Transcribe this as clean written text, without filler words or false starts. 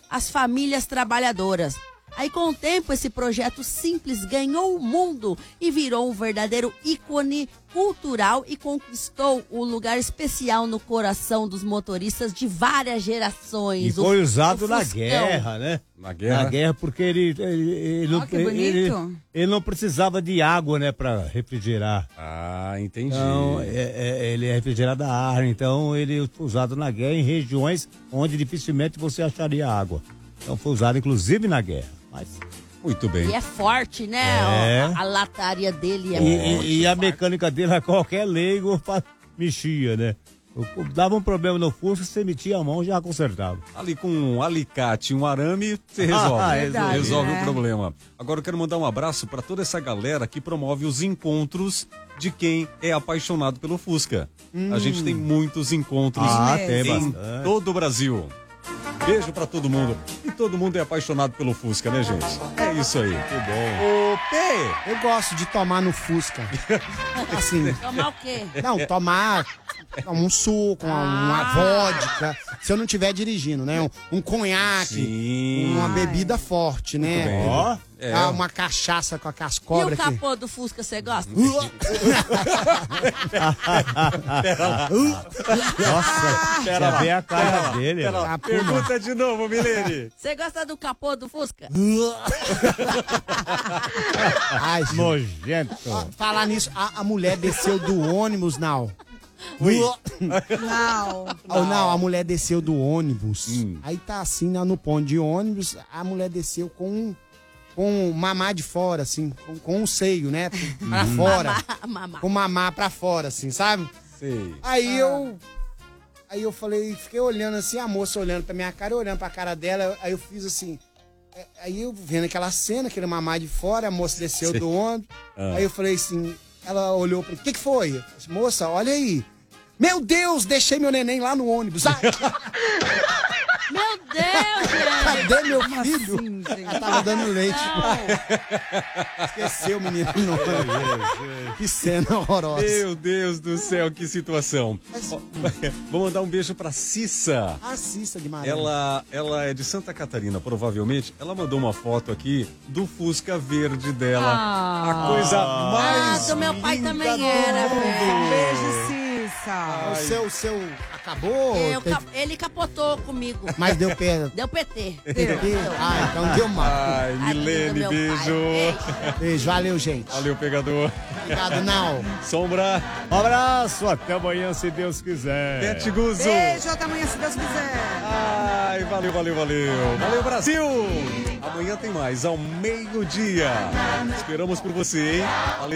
as famílias trabalhadoras. Aí, com o tempo, esse projeto simples ganhou o mundo e virou um verdadeiro ícone cultural e conquistou um lugar especial no coração dos motoristas de várias gerações. E foi usado na guerra, né? Na guerra porque ele não precisava de água, né, para refrigerar. Ah, entendi. Então, ele é refrigerado a ar, então ele foi usado na guerra em regiões onde dificilmente você acharia água. Então foi usado inclusive na guerra. Mas... Muito bem. E é forte, né? A lataria dele é muito E a mecânica dele, a qualquer leigo mexia, né? Dava um problema no Fusca, você metia a mão e já consertava. Ali com um alicate e um arame, você resolve. Resolve o problema. Agora eu quero mandar um abraço para toda essa galera que promove os encontros de quem é apaixonado pelo Fusca. A gente tem muitos encontros em todo o Brasil. Beijo pra todo mundo. E todo mundo é apaixonado pelo Fusca, né, gente? É isso aí. Que bom. Ô, P! Eu gosto de tomar no Fusca. Assim. Tomar o quê? Não, tomar um suco, uma vodka. Se eu não estiver dirigindo, né? Um conhaque. Sim. Uma bebida forte, né? Ó. Uma cachaça com as E o cobras aqui. capô do Fusca, você gosta? Nossa, já vê a cara dele. Pergunta de novo, Milene. Você gosta do capô do Fusca? Ai, gente. Nojento. Falar nisso, a mulher desceu do ônibus, não. Não, a mulher desceu do ônibus. Aí tá assim, no ponto de ônibus, a mulher desceu com um mamá de fora, assim, com um seio, né? Pra fora. Com mamá pra fora, assim, sabe? Sei. Aí eu falei, fiquei olhando assim, a moça olhando pra minha cara, olhando pra cara dela, aí eu fiz assim. Aí eu vendo aquela cena, aquele mamá de fora, a moça desceu do ônibus. Aí eu falei assim, ela olhou pra mim, o que foi? Eu disse, moça, olha aí. Meu Deus, deixei meu neném lá no ônibus. Meu Deus, gente! Cadê meu filho? Ela tava dando leite. Esqueceu o menino. Que cena horrorosa. Meu Deus do céu, que situação. Vou mandar um beijo pra Cissa. A Cissa de Maria. Ela é de Santa Catarina, provavelmente. Ela mandou uma foto aqui do Fusca verde dela. A coisa mais do meu pai linda também do era, mundo. Beijo, Cissa. O seu acabou? Ele capotou comigo. Mas deu pé. Deu PT. Então deu mal. Ai, Milene, beijo. Beijo, valeu, gente. Valeu, pegador. Obrigado, não. Sombra. Um abraço, até amanhã, se Deus quiser. Pet Guzo. Beijo, até amanhã, se Deus quiser. Ai, valeu. Valeu, Brasil. Amanhã tem mais, ao meio-dia. Esperamos por você, hein? Valeu.